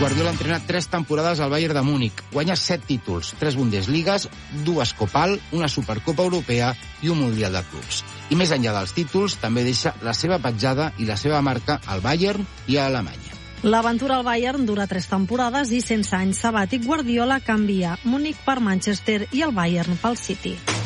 Guardiola ha entrenat 3 temporades al Bayern de Múnich. Guanya 7 títols, 3 Bundesligues, 2 Copal, una Supercopa Europea i un Mundial de Clubs. I més enllà dels títols, també deixa la seva petjada i la seva marca al Bayern i a Alemanya. L'aventura al Bayern dura 3 temporades i sense any sabàtic Guardiola canvia Múnich per Manchester i el Bayern pel City.